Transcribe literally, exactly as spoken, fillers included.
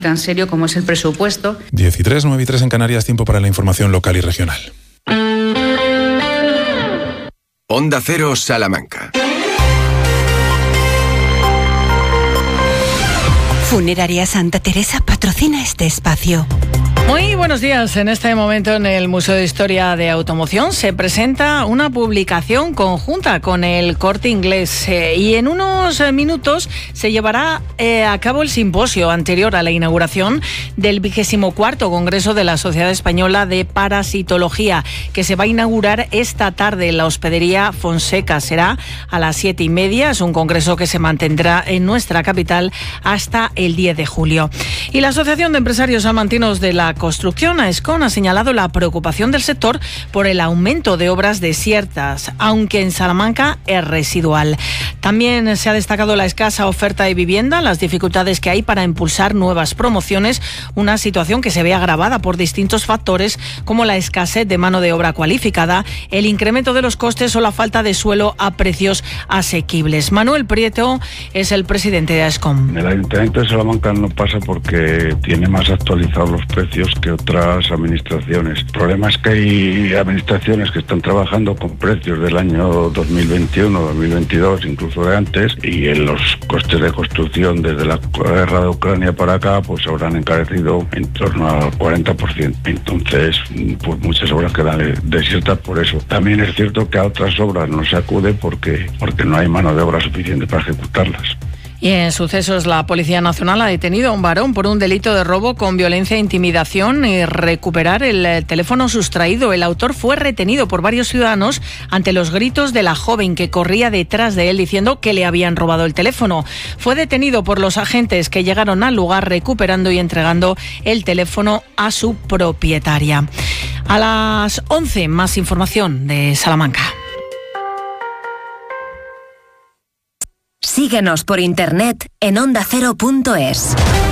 tan serio como es el presupuesto. diez y tres, nueve y tres en Canarias, tiempo para la información local y regional. Onda Cero, Salamanca. Funeraria Santa Teresa patrocina este espacio. Muy buenos días. En este momento en el Museo de Historia de Automoción se presenta una publicación conjunta con el Corte Inglés eh, y en unos eh, minutos se llevará eh, a cabo el simposio anterior a la inauguración del vigésimo cuarto Congreso de la Sociedad Española de Parasitología, que se va a inaugurar esta tarde en la Hospedería Fonseca. Será a las siete y media. Es un congreso que se mantendrá en nuestra capital hasta el diez de julio. Y la Asociación de Empresarios Salmantinos de la Construcción, AESCON, ha señalado la preocupación del sector por el aumento de obras desiertas, aunque en Salamanca es residual. También se ha destacado la escasa oferta de vivienda, las dificultades que hay para impulsar nuevas promociones, una situación que se ve agravada por distintos factores como la escasez de mano de obra cualificada, el incremento de los costes o la falta de suelo a precios asequibles. Manuel Prieto es el presidente de AESCON. El Ayuntamiento de Salamanca no pasa porque tiene más actualizados los precios que otras administraciones. El problema es que hay administraciones que están trabajando con precios del año dos mil veintiuno, dos mil veintidós, incluso de antes, y en los costes de construcción desde la guerra de Ucrania para acá pues habrán encarecido en torno al cuarenta por ciento. Entonces, pues muchas obras quedan desiertas por eso. También es cierto que a otras obras no se acude porque, porque no hay mano de obra suficiente para ejecutarlas. Y en sucesos, la Policía Nacional ha detenido a un varón por un delito de robo con violencia e intimidación y recuperar el teléfono sustraído. El autor fue retenido por varios ciudadanos ante los gritos de la joven que corría detrás de él diciendo que le habían robado el teléfono. Fue detenido por los agentes que llegaron al lugar recuperando y entregando el teléfono a su propietaria. A las once, más información de Salamanca. Síguenos por internet en onda cero punto es.